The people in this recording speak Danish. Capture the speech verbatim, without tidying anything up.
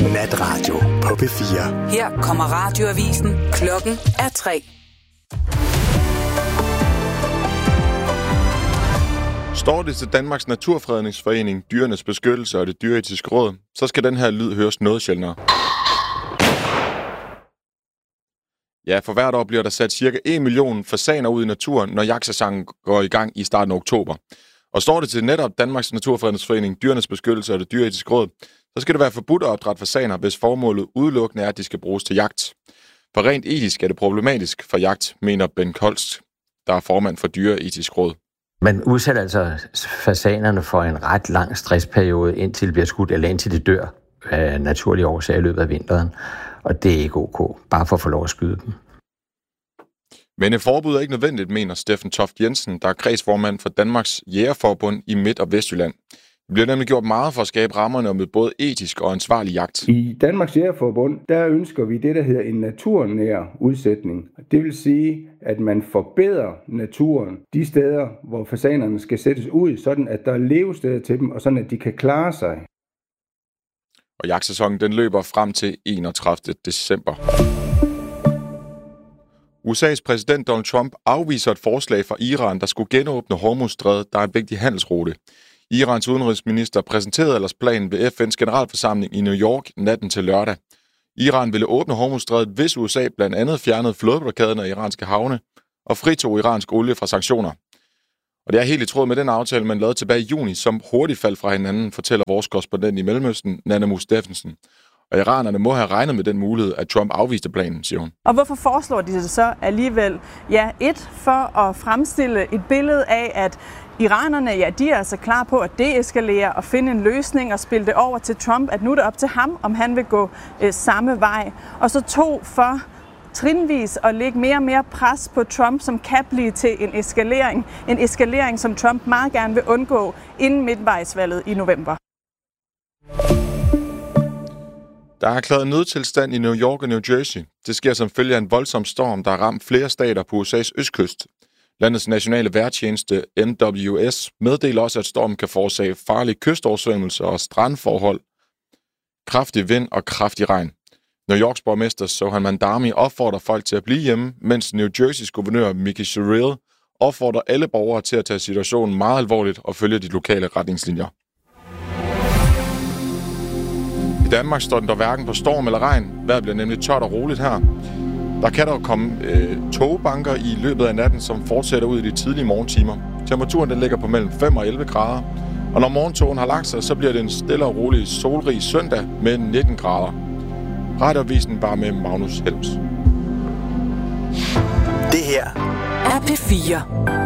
Natradio på P fire. Her kommer radioavisen. Klokken er tre. Står det til Danmarks Naturfredningsforening, Dyrenes Beskyttelse og det Dyreetiske Råd, så skal den her lyd høres noget sjældnere. Ja, for hvert år bliver der sat cirka en million fasaner ud i naturen, når jagtsæsonen går i gang i starten af oktober. Og står det til netop Danmarks Naturfredningsforening, Dyrenes Beskyttelse og det Dyreetiske Råd, så skal det være forbudt at opdrætte fasaner, hvis formålet udelukkende er, at de skal bruges til jagt. For rent etisk er det problematisk for jagt, mener Ben Kolst, der er formand for Dyreetisk Råd. Man udsætter altså fasanerne for en ret lang stressperiode, indtil det bliver skudt, eller indtil det dør af naturlige årsager i løbet af vinteren. Og det er ikke ok, bare for at få lov at skyde dem. Men et forbud er ikke nødvendigt, mener Steffen Toft Jensen, der er kredsformand for Danmarks Jægerforbund i Midt- og Vestjylland. Det bliver nemlig gjort meget for at skabe rammerne om et både etisk og ansvarlig jagt. I Danmarks Jægerforbund, der ønsker vi det, der hedder en naturnær udsætning. Det vil sige, at man forbedrer naturen de steder, hvor fasanerne skal sættes ud, sådan at der er levesteder til dem, og sådan at de kan klare sig. Og jagtsæsonen den løber frem til enogtredivte december. U S A's præsident Donald Trump afviser et forslag fra Iran, der skulle genåbne Hormuzstrædet, der er en vigtig handelsrute. Irans udenrigsminister præsenterede ellers planen ved F N's generalforsamling i New York natten til lørdag. Iran ville åbne Hormuzstrædet, hvis U S A blandt andet fjernede flådeblokaden af iranske havne og fritog iransk olie fra sanktioner. Og det er helt i tråd med den aftale, man lavede tilbage i juni, som hurtigt faldt fra hinanden, fortæller vores korrespondent i Mellemøsten, Nanna Steffensen. Og iranerne må have regnet med den mulighed, at Trump afviste planen, siger hun. Og hvorfor foreslår de det så alligevel? Ja, et, for at fremstille et billede af, at iranerne, ja, de er altså klar på at deeskalere og finde en løsning og spille det over til Trump, at nu er det op til ham, om han vil gå øh, samme vej. Og så to, for trinvis at lægge mere og mere pres på Trump, som kan blive til en eskalering. En eskalering, som Trump meget gerne vil undgå inden midtvejsvalget i november. Der er erklæret nødtilstand i New York og New Jersey. Det sker som følge af en voldsom storm, der har ramt flere stater på U S A's østkyst. Landets nationale vejrtjeneste N W S meddeler også, at stormen kan forårsage farlige kystoversvømmelser og strandforhold, kraftig vind og kraftig regn. New Yorks borgmester Sohan Mandami opfordrer folk til at blive hjemme, mens New Jerseys guvernør Mickey Sherrill opfordrer alle borgere til at tage situationen meget alvorligt og følge de lokale retningslinjer. I Danmark står den der hverken på storm eller regn. Vejret bliver nemlig tørt og roligt her. Der kan dog komme øh, togbanker i løbet af natten, som fortsætter ud i de tidlige morgentimer. Temperaturen den ligger på mellem fem og elleve grader. Og når morgentogen har lagt sig, så bliver det en stille og rolig solrig søndag med nitten grader. Radioavisen bare med Magnus Helms. Det her er P fire.